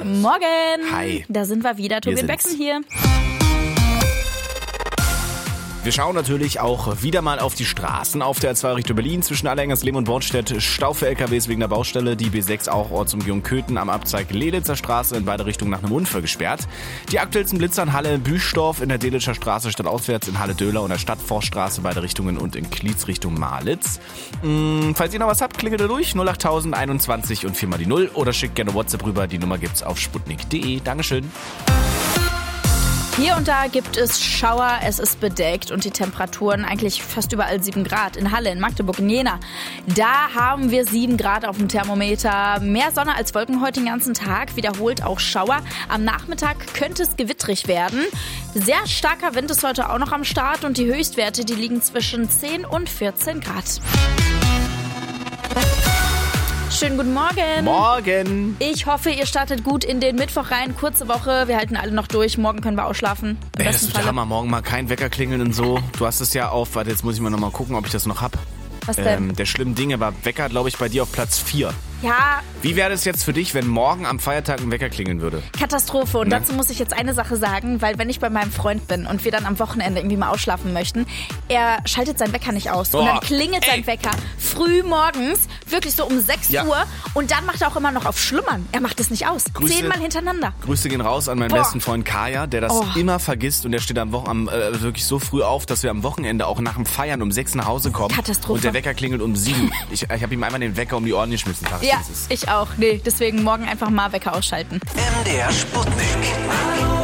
Morgen. Hi. Da sind wir wieder. Tobi und Becksen hier. Wir schauen natürlich auch wieder mal auf die Straßen auf der A2 Richtung Berlin zwischen Allerhengersleben und Bornstedt. Stau für LKWs wegen der Baustelle. Die B6 auch Ortsumgehung Köthen am Abzweig Leditzer Straße in beide Richtungen nach einem Unfall gesperrt. Die aktuellsten Blitzer in Halle Büstorf in der Delitscher Straße stadtauswärts, in Halle-Döhler und der Stadtforststraße beide Richtungen und in Klietz Richtung Malitz. Falls ihr noch was habt, klingelt ihr durch 08000 21 und 4 mal die 0 oder schickt gerne WhatsApp rüber. Die Nummer gibt's auf sputnik.de. Dankeschön. Hier und da gibt es Schauer, es ist bedeckt und die Temperaturen eigentlich fast überall 7 Grad. In Halle, in Magdeburg, in Jena. Da haben wir 7 Grad auf dem Thermometer. Mehr Sonne als Wolken heute den ganzen Tag. Wiederholt auch Schauer. Am Nachmittag könnte es gewittrig werden. Sehr starker Wind ist heute auch noch am Start und die Höchstwerte, die liegen zwischen 10 und 14 Grad. Schönen guten Morgen. Morgen. Ich hoffe, ihr startet gut in den Mittwoch rein. Kurze Woche, wir halten alle noch durch. Morgen können wir ausschlafen. Das wird der Hammer. Morgen mal kein Wecker klingeln und so. Du hast es ja auf, warte, jetzt muss ich mal nochmal gucken, ob ich das noch hab. Was denn? Der schlimmen Dinge war Wecker, glaube ich, bei dir auf Platz 4. Ja. Wie wäre das jetzt für dich, wenn morgen am Feiertag ein Wecker klingeln würde? Katastrophe. Und dazu muss ich jetzt eine Sache sagen, weil wenn ich bei meinem Freund bin und wir dann am Wochenende irgendwie mal ausschlafen möchten, er schaltet seinen Wecker nicht aus. Und dann klingelt sein Wecker früh morgens, wirklich so um 6 Uhr. Und dann macht er auch immer noch auf Schlummern. Er macht es nicht aus. 10-mal hintereinander. Grüße gehen raus an meinen besten Freund Kaya, der das immer vergisst. Und der steht wirklich so früh auf, dass wir am Wochenende auch nach dem Feiern um 6 nach Hause kommen. Katastrophe. Und der Wecker klingelt um 7. Ich habe ihm einmal den Wecker um die Ohren geschmissen. Ja, ich auch. Nee, deswegen morgen einfach mal Wecker ausschalten. MDR Sputnik.